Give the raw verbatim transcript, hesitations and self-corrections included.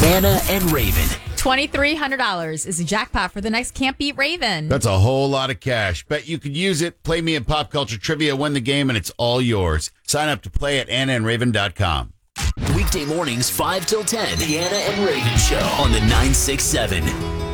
Anna and Raven. twenty-three hundred dollars is the jackpot for the next Can't Beat Raven. That's a whole lot of cash. Bet you could use it. Play me in Pop Culture Trivia, win the game, and it's all yours. Sign up to play at anna and raven dot com. Weekday mornings, five till ten. The Anna and Raven Show on the nine six seven.